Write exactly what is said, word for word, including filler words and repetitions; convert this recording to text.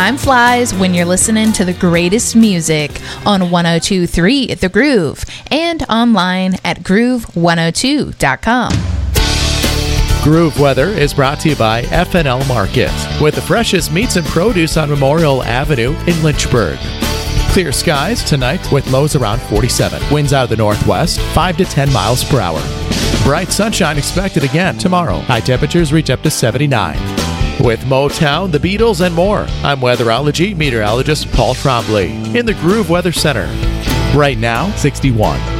Time flies when you're listening to the greatest music on one oh two point three The Groove and online at groove one oh two dot com. Groove Weather is brought to you by F and L Market, with the freshest meats and produce on Memorial Avenue in Lynchburg. Clear skies tonight with lows around forty-seven. Winds out of the northwest, five to ten miles per hour. Bright sunshine expected again tomorrow. High temperatures reach up to seventy-nine. With Motown, the Beatles, and more, I'm weatherology meteorologist Paul Trombley in the Groove Weather Center. Right now, sixty-one.